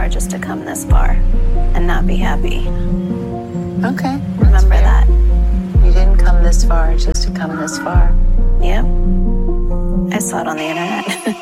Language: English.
far just to come this far and not be happy. Okay. Remember that. You didn't come this far just to come this far. Yep. I saw it on the internet.